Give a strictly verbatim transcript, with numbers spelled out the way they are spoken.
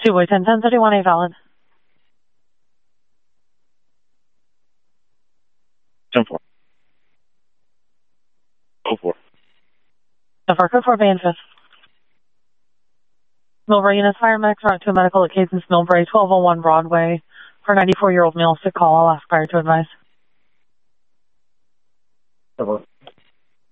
Two boy ten ten thirty one A valid. ten four. oh four. ten four, code four, Bay and fifth. Millbrae units, fire medics, route to a medical at Cadence Millbrae, twelve oh one Broadway. For ninety-four-year-old male, sick call. I'll ask fire to advise. ten four.